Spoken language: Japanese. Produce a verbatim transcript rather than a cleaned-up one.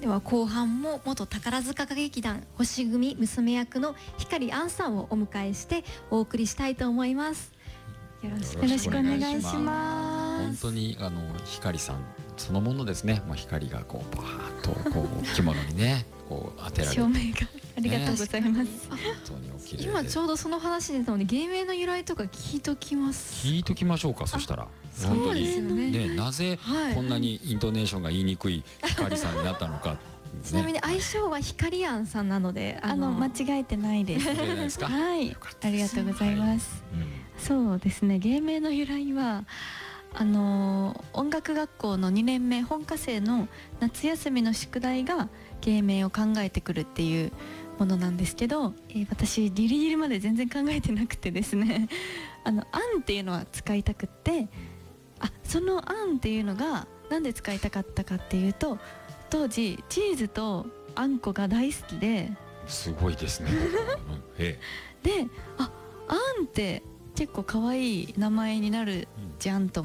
では後半も元宝塚歌劇団星組娘役の光杏さんをお迎えしてお送りしたいと思います。よろしくよろしくお願いします。 本当にあの光さんそのものですね。もう光がこうバーッとこう着物にねこう当てられて照明がありがとうございます、 ね、本当にお綺麗で今ちょうどその話出たので芸名の由来とか聞いときます。 聞いときましょうか。そしたら本当にそうですよね。 ね、なぜこんなにイントネーションが言いにくい光さんになったのか、ね、 ちなみに愛称は光杏さんなのであの間違えてないですですか。 はい、ありがとうございます、はい、うん、そうですね。芸名の由来はあの音楽学校のにねんめ本科生の夏休みの宿題が芸名を考えてくるっていうものなんですけど、えー、私ギリギリまで全然考えてなくてですねあの「あん」っていうのは使いたくって、あその「あん」っていうのがなんで使いたかったかっていうと、当時チーズとあんこが大好きで、 すごいですねでああんって結構可愛い名前になるじゃんと